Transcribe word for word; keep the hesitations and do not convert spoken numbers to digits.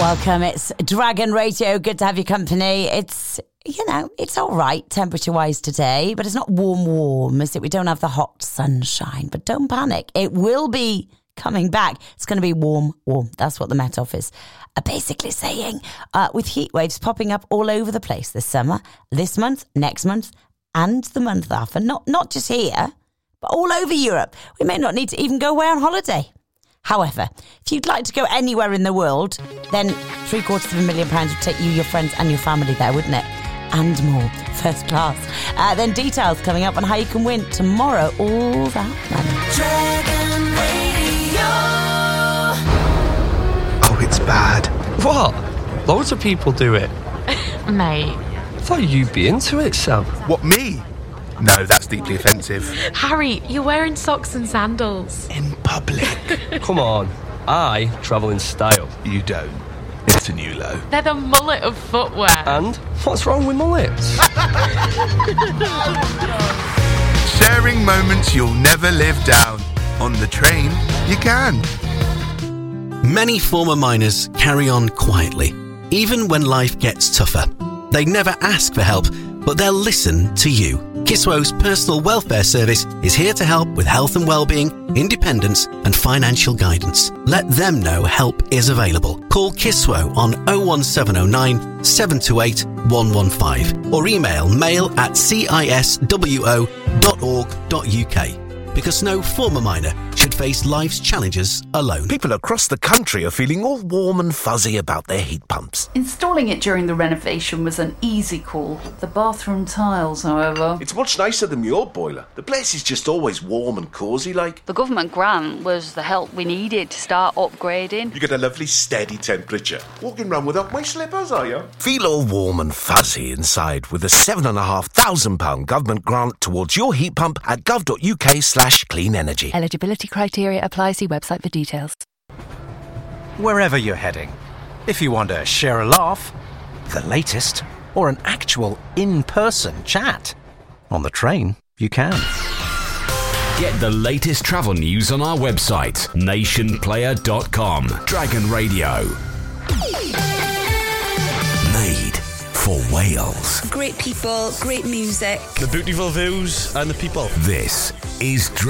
Welcome. It's Dragon Radio. Good to have your company. It's, you know, it's all right temperature-wise today, but it's not warm, warm, is it? We don't have the hot sunshine, but don't panic. It will be coming back. It's going to be warm, warm. That's what the Met Office are basically saying. Uh, with heat waves popping up all over the place this summer, this month, next month, and the month after. Not, not just here, but all over Europe. We may not need to even go away on holiday. However, if you'd like to go anywhere in the world, then three quarters of a million pounds would take you, your friends and your family there, wouldn't it? And more. First class. Uh, then details coming up on how you can win tomorrow. All that money. Dragon Radio. Oh, it's bad. What? Loads of people do it. Mate. I thought you'd be into it, Sam. What, me? No, that's deeply offensive. Harry, you're wearing socks and sandals. In public. Come on. I travel in style. You don't. It's a new low. They're the mullet of footwear. And what's wrong with mullets? Sharing moments you'll never live down. On the train, you can. Many former miners carry on quietly, even when life gets tougher. They never ask for help, but they'll listen to you. Kiswo's personal welfare service is here to help with health and well-being, independence and financial guidance. Let them know help is available. Call Kiswo on oh one seven oh nine, seven two eight, one one five or email mail at ciswo dot org dot uk, because no former miner should face life's challenges alone. People across the country are feeling all warm and fuzzy about their heat pumps. Installing it during the renovation was an easy call. The bathroom tiles, however... It's much nicer than your boiler. The place is just always warm and cosy like. The government grant was the help we needed to start upgrading. You get a lovely steady temperature. Walking round without my slippers, are you? Feel all warm and fuzzy inside with a seven and a half thousand pound government grant towards your heat pump at gov.uk slash clean energy. Eligibility criteria apply. See website for details. Wherever you're heading, if you want to share a laugh, the latest, or an actual in-person chat, on the train, you can. Get the latest travel news on our website, nation player dot com. Dragon Radio. Made for Wales. Great people, great music. The beautiful views and the people. This is Dragon